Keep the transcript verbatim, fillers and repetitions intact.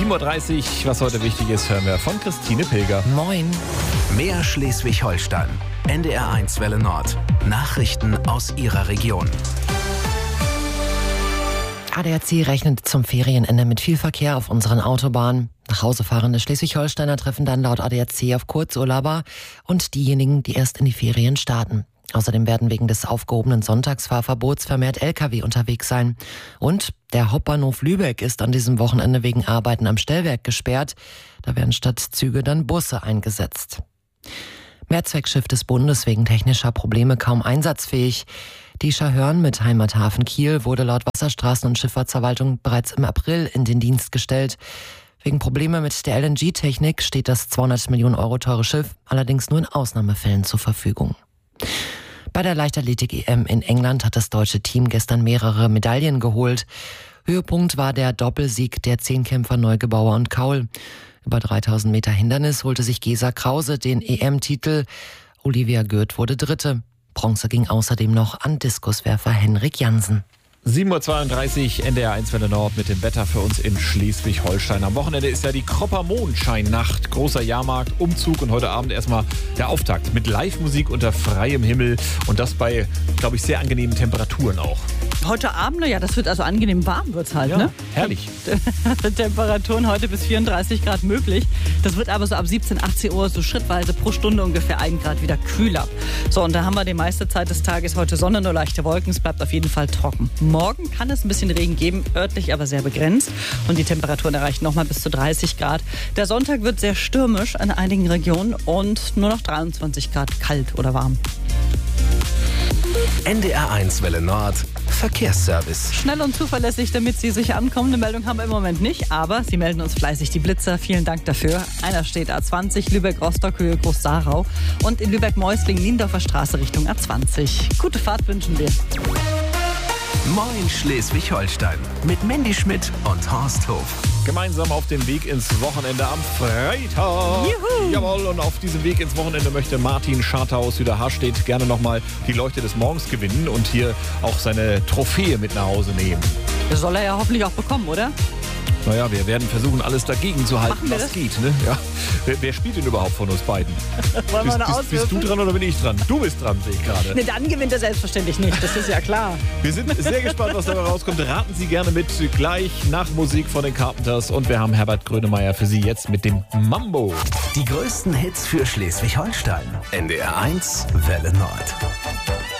sieben Uhr dreißig, was heute wichtig ist, hören wir von Christine Pilger. Moin. Mehr Schleswig-Holstein. N D R eins Welle Nord. Nachrichten aus Ihrer Region. A D A C rechnet zum Ferienende mit viel Verkehr auf unseren Autobahnen. Nach Hause fahrende Schleswig-Holsteiner treffen dann laut A D A C auf Kurzurlauber und diejenigen, die erst in die Ferien starten. Außerdem werden wegen des aufgehobenen Sonntagsfahrverbots vermehrt L K W unterwegs sein. Und der Hauptbahnhof Lübeck ist an diesem Wochenende wegen Arbeiten am Stellwerk gesperrt. Da werden statt Züge dann Busse eingesetzt. Mehrzweckschiff des Bundes wegen technischer Probleme kaum einsatzfähig. Die Schahörn mit Heimathafen Kiel wurde laut Wasserstraßen- und Schifffahrtsverwaltung bereits im April in den Dienst gestellt. Wegen Probleme mit der L N G-Technik steht das zweihundert Millionen Euro teure Schiff allerdings nur in Ausnahmefällen zur Verfügung. Bei der Leichtathletik-E M in England hat das deutsche Team gestern mehrere Medaillen geholt. Höhepunkt war der Doppelsieg der Zehnkämpfer Neugebauer und Kaul. Über dreitausend Meter Hindernis holte sich Gesa Krause den E M-Titel. Olivia Gürt wurde Dritte. Bronze ging außerdem noch an Diskuswerfer Henrik Jansen. sieben Uhr zweiunddreißig, N D R eins Welle Nord mit dem Wetter für uns in Schleswig-Holstein. Am Wochenende ist ja die Kropper Mondscheinnacht, großer Jahrmarkt, Umzug und heute Abend erstmal der Auftakt mit Live-Musik unter freiem Himmel und das bei, glaube ich, sehr angenehmen Temperaturen auch. Heute Abend, ja, das wird also angenehm warm, wird's halt, Ja, ne? herrlich. Temperaturen heute bis vierunddreißig Grad möglich. Das wird aber so ab siebzehn, achtzehn Uhr so schrittweise pro Stunde ungefähr ein Grad wieder kühler. So, und da haben wir die meiste Zeit des Tages heute Sonne, nur leichte Wolken. Es bleibt auf jeden Fall trocken. Morgen kann es ein bisschen Regen geben, örtlich aber sehr begrenzt. Und die Temperaturen erreichen nochmal bis zu dreißig Grad. Der Sonntag wird sehr stürmisch in einigen Regionen und nur noch dreiundzwanzig Grad kalt oder warm. N D R eins Welle Nord. Verkehrsservice. Schnell und zuverlässig, damit Sie sicher ankommen. Eine Meldung haben wir im Moment nicht, aber Sie melden uns fleißig die Blitzer. Vielen Dank dafür. Einer steht A zwanzig, Lübeck-Rostock, Höhe Groß-Sarau und in Lübeck-Meusling, Niendorfer Straße Richtung A zwanzig. Gute Fahrt wünschen wir. Moin Schleswig-Holstein. Mit Mandy Schmidt und Horst Hof. Gemeinsam auf dem Weg ins Wochenende am Freitag. Juhu. Jawohl, und auf diesem Weg ins Wochenende möchte Martin Scharter aus Süderharstedt gerne nochmal die Leuchte des Morgens gewinnen und hier auch seine Trophäe mit nach Hause nehmen. Das soll er ja hoffentlich auch bekommen, oder? Naja, wir werden versuchen, alles dagegen zu halten, Machen wir was das? geht. Ne? Ja. Wer, wer spielt denn überhaupt von uns beiden? Wollen wir Bist, eine bist, bist du auswürfeln? dran oder bin ich dran? Du bist dran, sehe ich gerade. Ne, dann gewinnt er selbstverständlich nicht, das ist ja klar. Wir sind sehr gespannt, was dabei rauskommt. Raten Sie gerne mit, gleich nach Musik von den Carpenters. Und wir haben Herbert Grönemeyer für Sie jetzt mit dem Mambo. Die größten Hits für Schleswig-Holstein. N D R eins Welle Nord.